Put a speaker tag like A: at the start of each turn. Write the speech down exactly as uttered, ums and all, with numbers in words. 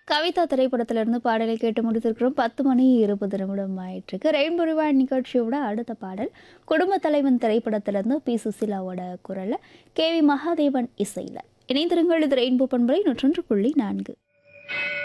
A: கவிதா திரைப்படத்திலிருந்து பாடலை கேட்டு முடித்திருக்கிறோம். பத்து மணி இருபது நிமிடம் ஆயிட்டிருக்கு. ரெயின்போ ரிவைண்ட் நிகழ்ச்சியோட அடுத்த பாடல் குடும்ப தலைவன் திரைப்படத்திலிருந்து பி சுசிலாவோட குரல்ல கே வி மகாதேவன் இசையில். இணைந்திருங்கள். இது ரெயின்போ பண்பலை நூற்றொன்று புள்ளி நான்கு.